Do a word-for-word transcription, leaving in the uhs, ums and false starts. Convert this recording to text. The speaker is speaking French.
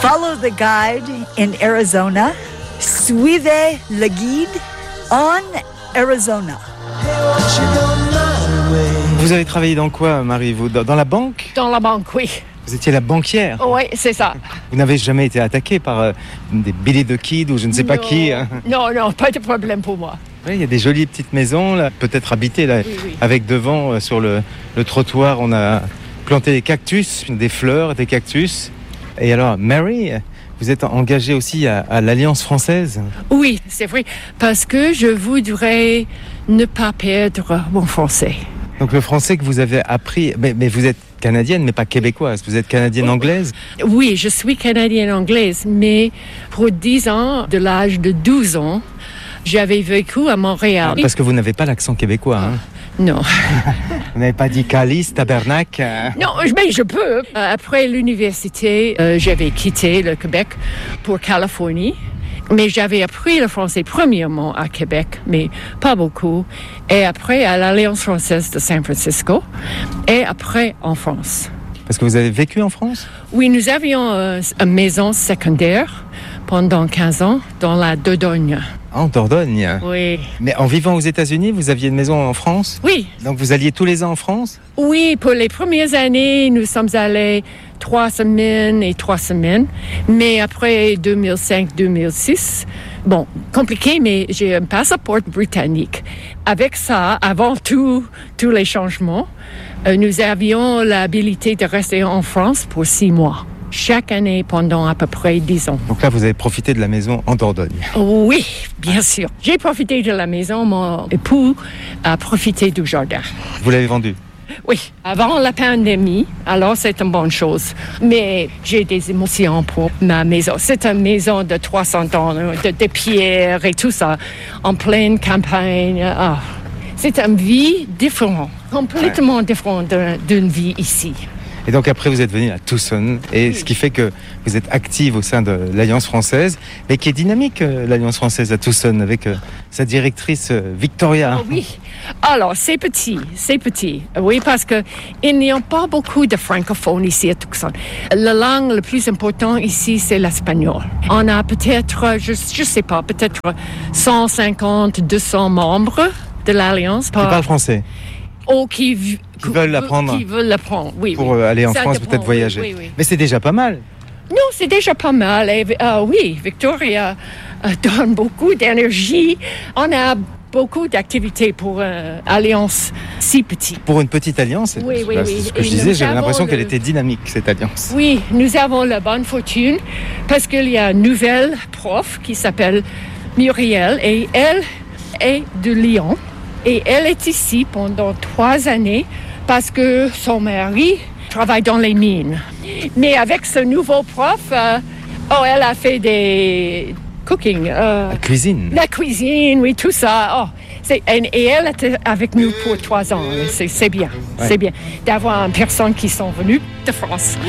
Follow the guide in Arizona. Suivez le guide en Arizona. Vous avez travaillé dans quoi, Marie? Vous, dans la banque? Dans la banque, oui. Vous étiez la banquière? Oui, c'est ça. Vous n'avez jamais été attaquée par euh, des Billy the Kid ou je ne sais non, pas qui hein? Non, non, pas de problème pour moi. Oui, il y a des jolies petites maisons, là, peut-être habitées, là, oui, oui. avec devant, euh, sur le, le trottoir, on a planté des cactus, des fleurs, des cactus. Et alors, Mary, vous êtes engagée aussi à, à l'Alliance française? Oui, c'est vrai, parce que je voudrais ne pas perdre mon français. Donc le français que vous avez appris, mais, mais vous êtes canadienne, mais pas québécoise, vous êtes canadienne-anglaise? Oui, je suis canadienne-anglaise, mais pour dix ans, de l'âge de douze ans, j'avais vécu à Montréal. Ah, parce que vous n'avez pas l'accent québécois, hein? Non. Vous n'avez pas dit calice, tabernacle? Non, mais je peux. Après l'université, euh, j'avais quitté le Québec pour Californie. Mais j'avais appris le français premièrement à Québec, mais pas beaucoup. Et après à l'Alliance française de San Francisco. Et après en France. Parce que vous avez vécu en France? Oui, nous avions euh, une maison secondaire pendant quinze ans dans la Dordogne. En Dordogne? Oui. Mais en vivant aux États-Unis, vous aviez une maison en France? Oui. Donc vous alliez tous les ans en France? Oui, pour les premières années, nous sommes allés trois semaines et trois semaines. Mais après deux mille cinq deux mille six, bon, compliqué, mais j'ai un passeport britannique. Avec ça, avant tout, tous les changements, euh, nous avions l'habilité de rester en France pour six mois. Chaque année pendant à peu près dix ans. Donc là, vous avez profité de la maison en Dordogne? Oui, bien sûr. J'ai profité de la maison, mon époux a profité du jardin. Vous l'avez vendue? Oui, avant la pandémie, alors c'est une bonne chose. Mais j'ai des émotions pour ma maison. C'est une maison de trois cents ans, de, de pierre et tout ça, en pleine campagne. Oh. C'est une vie différente, complètement ouais. différente d'une vie ici. Et donc après, vous êtes venue à Tucson, et oui. ce qui fait que vous êtes active au sein de l'Alliance française, mais qui est dynamique, euh, l'Alliance française à Tucson, avec euh, sa directrice euh, Victoria. Oh, oui, alors c'est petit, c'est petit, oui, parce que il n'y a pas beaucoup de francophones ici à Tucson. La langue la plus importante ici, c'est l'espagnol. On a peut-être, je ne sais pas, peut-être cent cinquante, deux cents membres de l'Alliance. Qui parlent français? Oh, qui... Qui veulent l'apprendre. Qui veulent l'apprendre, oui. Pour oui. aller en Ça France, dépend, peut-être voyager. Oui, oui, oui. Mais c'est déjà pas mal. Non, c'est déjà pas mal. Et, euh, oui, Victoria euh, donne beaucoup d'énergie. On a beaucoup d'activités pour une euh, alliance si petite. Pour une petite alliance, oui, oui, bah, oui. c'est ce que Et je disais, j'avais l'impression le... qu'elle était dynamique, cette alliance. Oui, nous avons la bonne fortune parce qu'il y a une nouvelle prof qui s'appelle Muriel et elle est de Lyon. Et elle est ici pendant trois années parce que son mari travaille dans les mines. Mais avec ce nouveau prof, euh, oh, elle a fait des cooking. Euh, la cuisine. La cuisine, oui, tout ça. Oh, c'est, et, et elle était avec nous pour trois ans. C'est, c'est bien, ouais. c'est bien d'avoir une personne qui sont venues de France.